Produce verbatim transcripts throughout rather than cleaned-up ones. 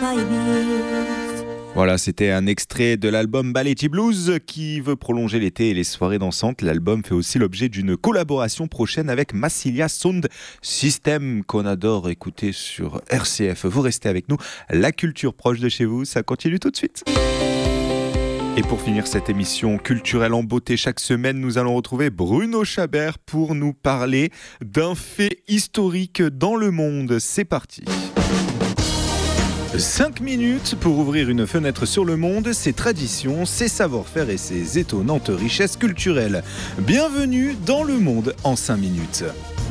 Voilà, c'était un extrait de l'album Balletti Blues qui veut prolonger l'été et les soirées dansantes. L'album fait aussi l'objet d'une collaboration prochaine avec Massilia Sound System qu'on adore écouter sur R C F. Vous restez avec nous, la culture proche de chez vous, ça continue tout de suite. Et pour finir cette émission culturelle en beauté chaque semaine, nous allons retrouver Bruno Chabert pour nous parler d'un fait historique dans le monde. C'est parti. cinq minutes pour ouvrir une fenêtre sur le monde, ses traditions, ses savoir-faire et ses étonnantes richesses culturelles. Bienvenue dans le monde en cinq minutes.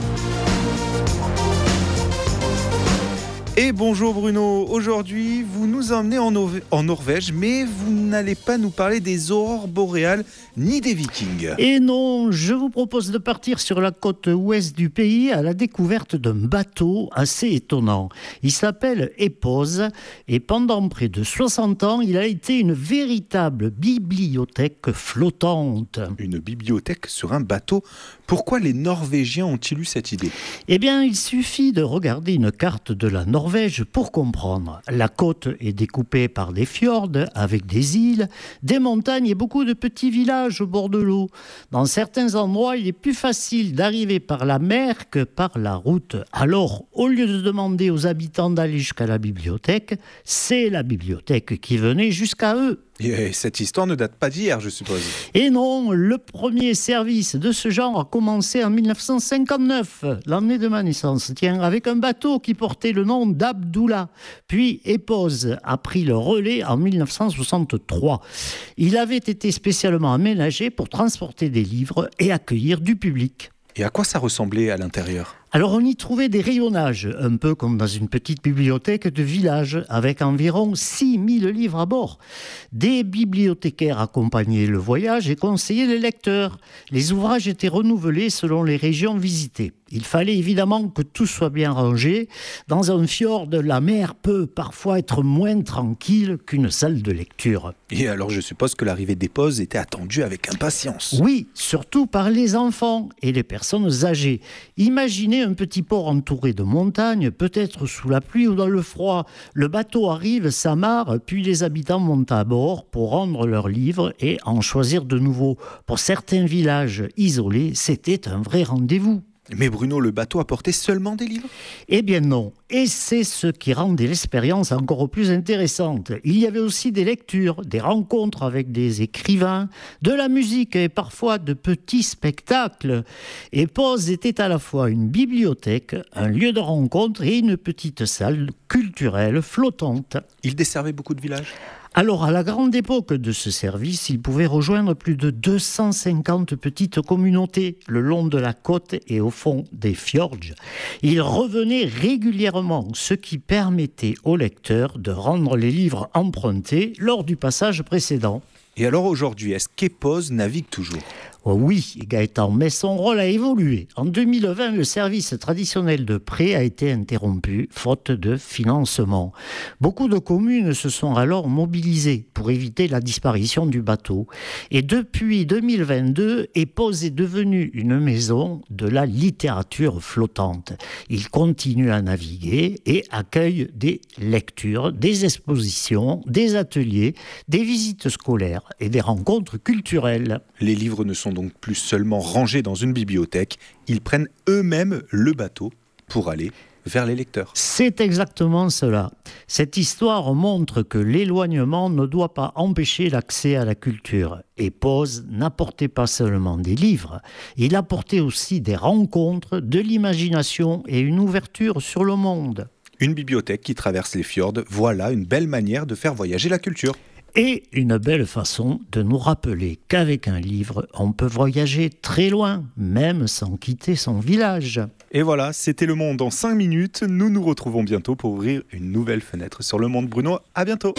Et bonjour Bruno, aujourd'hui vous nous emmenez en, Nor- en Norvège, mais vous n'allez pas nous parler des aurores boréales ni des vikings. Et non, je vous propose de partir sur la côte ouest du pays à la découverte d'un bateau assez étonnant. Il s'appelle Epos et pendant près de soixante ans, il a été une véritable bibliothèque flottante. Une bibliothèque sur un bateau. Pourquoi les Norvégiens ont-ils eu cette idée ? Eh bien, il suffit de regarder une carte de la Norvège pour comprendre. La côte est découpée par des fjords avec des îles, des montagnes et beaucoup de petits villages au bord de l'eau. Dans certains endroits, il est plus facile d'arriver par la mer que par la route. Alors, au lieu de demander aux habitants d'aller jusqu'à la bibliothèque, c'est la bibliothèque qui venait jusqu'à eux. Et cette histoire ne date pas d'hier, je suppose. Et non, le premier service de ce genre a commencé en dix-neuf cent cinquante-neuf, l'année de ma naissance, tiens, avec un bateau qui portait le nom d'Abdullah. Puis Epos a pris le relais en dix-neuf cent soixante-trois. Il avait été spécialement aménagé pour transporter des livres et accueillir du public. Et à quoi ça ressemblait à l'intérieur ? Alors on y trouvait des rayonnages, un peu comme dans une petite bibliothèque de village, avec environ six mille livres à bord. Des bibliothécaires accompagnaient le voyage et conseillaient les lecteurs. Les ouvrages étaient renouvelés selon les régions visitées. Il fallait évidemment que tout soit bien rangé. Dans un fjord, la mer peut parfois être moins tranquille qu'une salle de lecture. Et alors je suppose que l'arrivée d'Epos était attendue avec impatience. Oui, surtout par les enfants et les personnes âgées. Imaginez un petit port entouré de montagnes, peut-être sous la pluie ou dans le froid. Le bateau arrive, s'amarre, puis les habitants montent à bord pour rendre leurs livres et en choisir de nouveaux. Pour certains villages isolés, c'était un vrai rendez-vous. Mais Bruno, le bateau apportait seulement des livres ? Eh bien non, et c'est ce qui rendait l'expérience encore plus intéressante. Il y avait aussi des lectures, des rencontres avec des écrivains, de la musique et parfois de petits spectacles. Epos était à la fois une bibliothèque, un lieu de rencontre et une petite salle culturelle flottante. Il desservait beaucoup de villages ? Alors, à la grande époque de ce service, il pouvait rejoindre plus de deux cent cinquante petites communautés le long de la côte et au fond des fjords. Il revenait régulièrement, ce qui permettait aux lecteurs de rendre les livres empruntés lors du passage précédent. Et alors aujourd'hui, est-ce qu'Epos navigue toujours ? Oh oui, Gaëtan, mais son rôle a évolué. En deux mille vingt, le service traditionnel de prêt a été interrompu, faute de financement. Beaucoup de communes se sont alors mobilisées pour éviter la disparition du bateau. Et depuis deux mille vingt-deux, Epos est devenu une maison de la littérature flottante. Il continue à naviguer et accueille des lectures, des expositions, des ateliers, des visites scolaires et des rencontres culturelles. Les livres ne sont donc plus seulement rangés dans une bibliothèque, ils prennent eux-mêmes le bateau pour aller vers les lecteurs. C'est exactement cela. Cette histoire montre que l'éloignement ne doit pas empêcher l'accès à la culture. Epos n'apportait pas seulement des livres, il apportait aussi des rencontres, de l'imagination et une ouverture sur le monde. Une bibliothèque qui traverse les fjords, voilà une belle manière de faire voyager la culture. Et une belle façon de nous rappeler qu'avec un livre, on peut voyager très loin, même sans quitter son village. Et voilà, c'était Le Monde en cinq minutes. Nous nous retrouvons bientôt pour ouvrir une nouvelle fenêtre sur le monde. Bruno, à bientôt.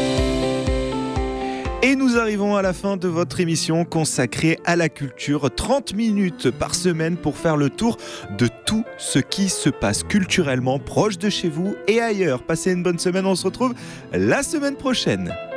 Et nous arrivons à la fin de votre émission consacrée à la culture. trente minutes par semaine pour faire le tour de tout ce qui se passe culturellement proche de chez vous et ailleurs. Passez une bonne semaine, on se retrouve la semaine prochaine.